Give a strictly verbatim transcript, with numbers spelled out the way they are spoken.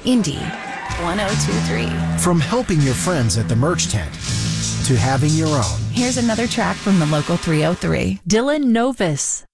Indy one oh two three. From helping your friends at the merch tent to having your own. Here's another track from the local three oh three. Dylan Novus.